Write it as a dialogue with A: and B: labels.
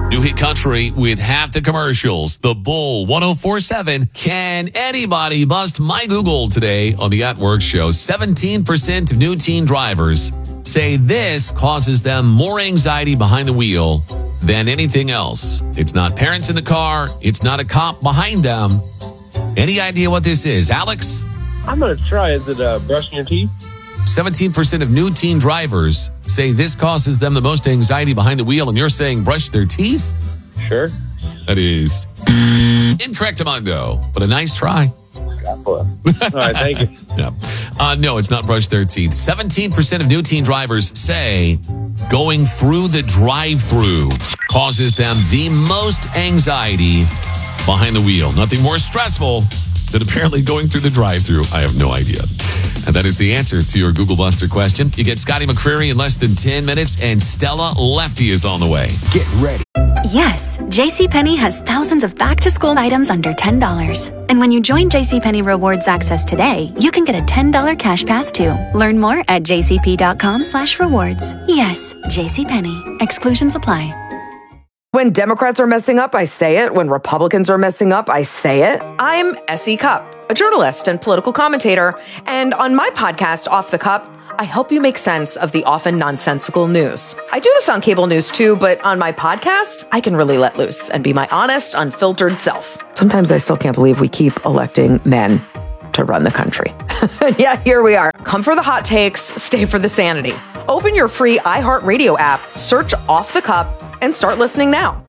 A: New Hit Country with half the commercials. The Bull 104.7. Can anybody bust my Google today on the At Work show? 17% of new teen drivers say this causes them more anxiety behind the wheel than anything else. It's not parents in the car. It's not a cop behind them. Any idea what this is? Alex?
B: I'm going to try. Is it brushing your teeth?
A: 17% of new teen drivers say this causes them the most anxiety behind the wheel, and you're saying brush their teeth?
B: Sure.
A: That is incorrect, Amondo, but a nice try.
B: All right, thank you.
A: Yeah. No, it's not brush their teeth. 17% of new teen drivers say going through the drive-thru causes them the most anxiety behind the wheel. Nothing more stressful than apparently going through the drive-thru. I have no idea. And that is the answer to your Google Buster question. You get Scotty McCreery in less than 10 minutes, and Stella Lefty is on the way.
C: Get ready.
D: Yes, JCPenney has thousands of back-to-school items under $10. And when you join JCPenney Rewards Access today, you can get a $10 cash pass too. Learn more at jcp.com/rewards. Yes, JCPenney. Exclusions apply.
E: When Democrats are messing up, I say it. When Republicans are messing up, I say it. I'm S.E. Cupp, a journalist and political commentator. And on my podcast, Off the Cup, I help you make sense of the often nonsensical news. I do this on cable news too, but on my podcast, I can really let loose and be my honest, unfiltered self. Sometimes I still can't believe we keep electing men to run the country. Yeah, here we are. Come for the hot takes, stay for the sanity. Open your free iHeartRadio app, search Off the Cup, and start listening now.